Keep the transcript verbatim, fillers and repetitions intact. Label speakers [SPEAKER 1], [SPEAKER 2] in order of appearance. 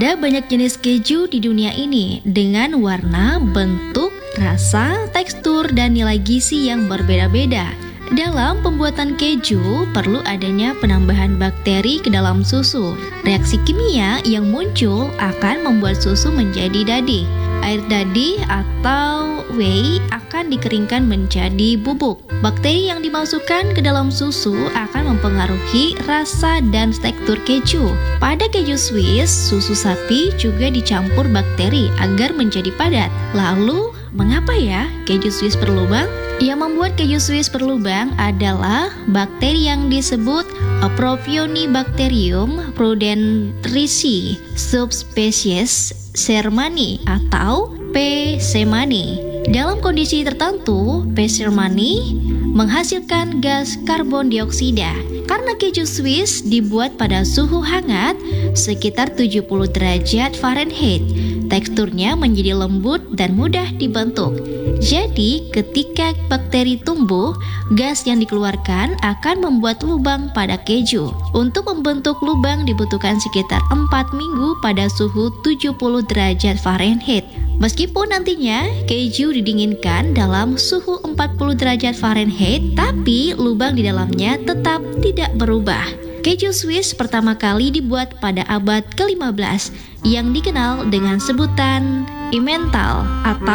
[SPEAKER 1] Ada banyak jenis keju di dunia ini dengan warna, bentuk, rasa, tekstur, dan nilai gizi yang berbeda-beda. Dalam pembuatan keju, perlu adanya penambahan bakteri ke dalam susu. Reaksi kimia yang muncul akan membuat susu menjadi dadih. Air dadih atau whey akan dikeringkan menjadi bubuk. Bakteri yang dimasukkan ke dalam susu akan mempengaruhi rasa dan tekstur keju. Pada keju Swiss, susu sapi juga dicampur bakteri agar menjadi padat. Lalu, mengapa ya keju Swiss berlubang? Yang membuat keju Swiss berlubang adalah bakteri yang disebut Propionibacterium prudentrici subspesies Shermani atau P. shermani. Dalam kondisi tertentu, P. shermani menghasilkan gas karbon dioksida. Karena keju Swiss dibuat pada suhu hangat sekitar tujuh puluh derajat Fahrenheit, teksturnya menjadi lembut dan mudah dibentuk. Jadi, ketika bakteri tumbuh, gas yang dikeluarkan akan membuat lubang pada keju. Untuk membentuk lubang dibutuhkan sekitar empat minggu pada suhu tujuh puluh derajat Fahrenheit. Meskipun nantinya keju didinginkan dalam suhu empat puluh derajat Fahrenheit, tapi lubang di dalamnya tetap tidak berubah. Keju Swiss pertama kali dibuat pada abad ke lima belas yang dikenal dengan sebutan Emmental atau